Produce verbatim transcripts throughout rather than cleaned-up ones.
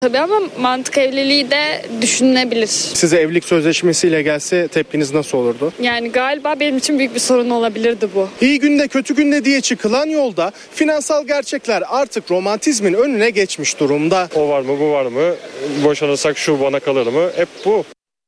Tabii ama mantık evliliği de düşünülebilir. Size evlilik sözleşmesiyle gelse tepkiniz nasıl olurdu? Yani galiba benim için büyük bir sorun olabilirdi bu. İyi günde kötü günde diye çıkılan yolda finansal gerçekler artık romantizmin önüne geçmiş durumda. O var mı, bu var mı? Boşanırsak şu bana kalır mı? Hep bu.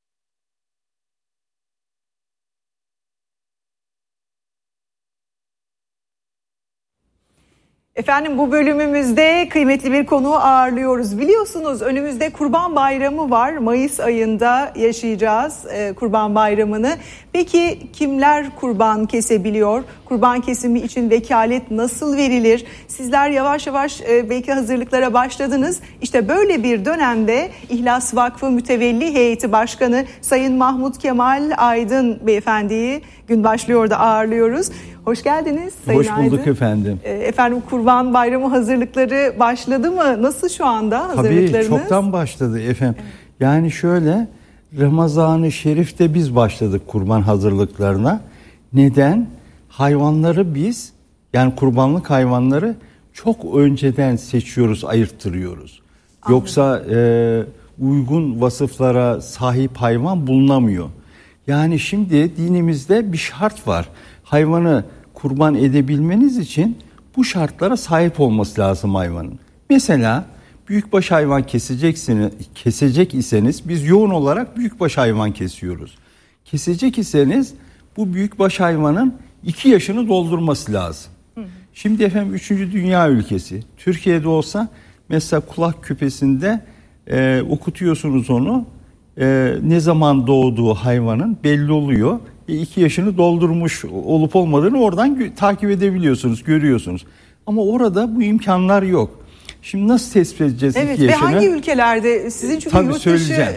Efendim, bu bölümümüzde kıymetli bir konuğu ağırlıyoruz. Biliyorsunuz önümüzde Kurban Bayramı var. Mayıs ayında yaşayacağız e, Kurban Bayramı'nı. Peki kimler kurban kesebiliyor? Kurban kesimi için vekalet nasıl verilir? Sizler yavaş yavaş e, belki hazırlıklara başladınız. İşte böyle bir dönemde İhlas Vakfı Mütevelli Heyeti Başkanı Sayın Mahmut Kemal Aydın Beyefendi'yi gün başlıyor da ağırlıyoruz. Hoş geldiniz Sayın Hoş bulduk Aydın. efendim. Efendim, Kurban Bayramı hazırlıkları başladı mı? Nasıl şu anda hazırlıklarınız? Tabii çoktan başladı efendim. Evet. Yani şöyle, Ramazan-ı Şerif'te biz başladık kurban hazırlıklarına. Neden? Hayvanları biz, yani kurbanlık hayvanları çok önceden seçiyoruz, ayırttırıyoruz. Anladım. Yoksa e, uygun vasıflara sahip hayvan bulunamıyor. Yani şimdi dinimizde bir şart var. Hayvanı kurban edebilmeniz için bu şartlara sahip olması lazım hayvanın. Mesela büyükbaş hayvan keseceksiniz, kesecek iseniz biz yoğun olarak büyükbaş hayvan kesiyoruz. Kesecek iseniz bu büyükbaş hayvanın iki yaşını doldurması lazım. Hı hı. Şimdi efendim üçüncü dünya ülkesi. Türkiye'de olsa mesela kulak küpesinde e, okutuyorsunuz onu. E, ne zaman doğduğu hayvanın belli oluyor. E, iki yaşını doldurmuş olup olmadığını oradan gö- takip edebiliyorsunuz, görüyorsunuz. Ama orada bu imkanlar yok. Şimdi nasıl tespit edeceğiz evet, iki yaşını? Evet, ve hangi ülkelerde? Sizin çünkü Tabii yurt dışı e,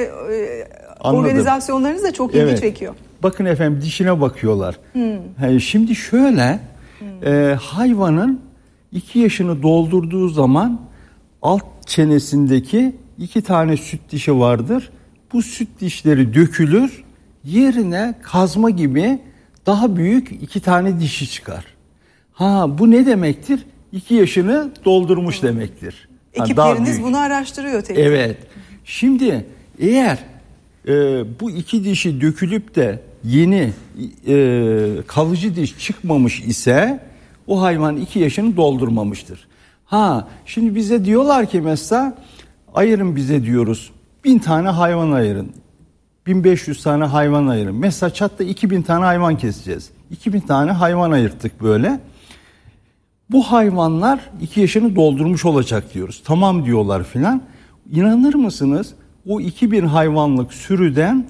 e, organizasyonlarınız da çok ilgi evet. çekiyor. Bakın efendim, dişine bakıyorlar. Hmm. Yani şimdi şöyle, hmm. e, hayvanın iki yaşını doldurduğu zaman alt çenesindeki iki tane süt dişi vardır. Bu süt dişleri dökülür, yerine kazma gibi daha büyük iki tane dişi çıkar. Ha, bu ne demektir? İki yaşını doldurmuş demektir. Ekipleriniz bunu araştırıyor tek. Evet. Şimdi eğer e, bu iki dişi dökülüp de yeni e, kalıcı diş çıkmamış ise o hayvan iki yaşını doldurmamıştır. Ha, şimdi bize diyorlar ki mesela ayırın bize diyoruz. Bin tane hayvan ayırın. bin beş yüz tane hayvan ayırın. Mesela çatta iki bin tane hayvan keseceğiz. iki bin tane hayvan ayırttık böyle. Bu hayvanlar iki yaşını doldurmuş olacak diyoruz. Tamam diyorlar filan. İnanır mısınız? O iki bin hayvanlık sürüden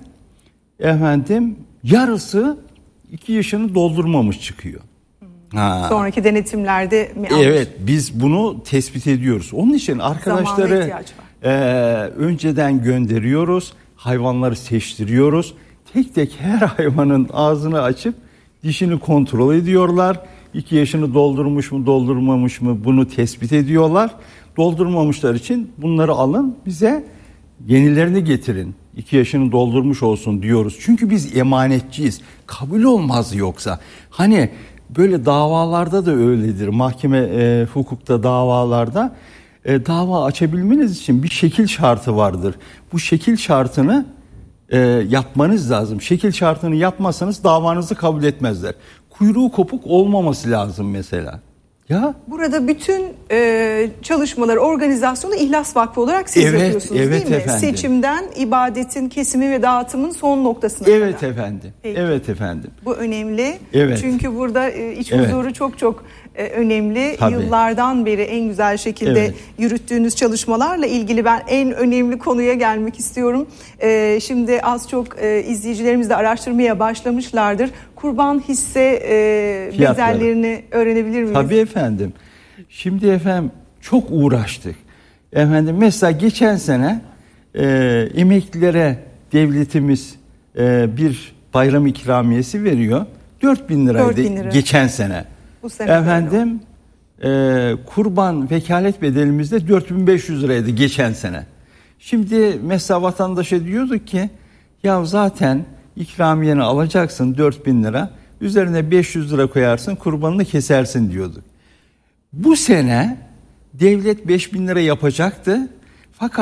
efendim yarısı iki yaşını doldurmamış çıkıyor. Ha. Sonraki denetimlerde mi almış? Evet, biz bunu tespit ediyoruz. Onun için arkadaşları e, önceden gönderiyoruz. Hayvanları seçtiriyoruz. Tek tek her hayvanın ağzını açıp dişini kontrol ediyorlar. İki yaşını doldurmuş mu doldurmamış mı bunu tespit ediyorlar. Doldurmamışlar için bunları alın, bize yenilerini getirin. İki yaşını doldurmuş olsun diyoruz. Çünkü biz emanetçiyiz. Kabul olmaz yoksa. Hani böyle davalarda da öyledir. Mahkeme e, hukukta, davalarda e, dava açabilmeniz için bir şekil şartı vardır. Bu şekil şartını e, yapmanız lazım. Şekil şartını yapmazsanız davanızı kabul etmezler. Kuyruğu kopuk olmaması lazım mesela. Ya burada bütün e, çalışmaları, organizasyonu İhlas Vakfı olarak siz evet, yapıyorsunuz evet değil mi? Efendim. Seçimden ibadetin kesimi ve dağıtımın son noktasına evet kadar. Efendim. Peki. Evet efendim. Bu önemli. Evet. Çünkü burada e, iç evet. huzuru çok çok e, önemli. Tabii. Yıllardan beri en güzel şekilde evet. yürüttüğünüz çalışmalarla ilgili ben en önemli konuya gelmek istiyorum. E, şimdi az çok e, izleyicilerimiz de araştırmaya başlamışlardır. Kurban hisse e, bedellerini öğrenebilir miyiz? Tabii efendim. Şimdi efendim çok uğraştık. Efendim mesela geçen sene e, emeklilere devletimiz e, bir bayram ikramiyesi veriyor. dört bin liraydı lira. Geçen sene. Bu sene efendim e, kurban vekalet bedelimiz de dört bin beş yüz liraydı geçen sene. Şimdi mesela vatandaşa diyorduk ki ya zaten ikramiyeni alacaksın dört bin lira. Üzerine beş yüz lira koyarsın, kurbanını kesersin diyorduk. Bu sene devlet beş bin lira yapacaktı.